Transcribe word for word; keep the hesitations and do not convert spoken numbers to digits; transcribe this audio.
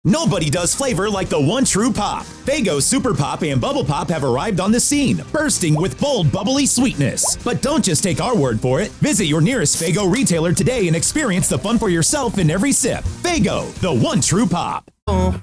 Nobody does flavor like the one true pop. Faygo Super Pop and Bubble Pop have arrived on the scene, bursting with bold, bubbly sweetness. But don't just take our word for it. Visit your nearest Faygo retailer today and experience the fun for yourself in every sip. Faygo, the one true pop. Oh.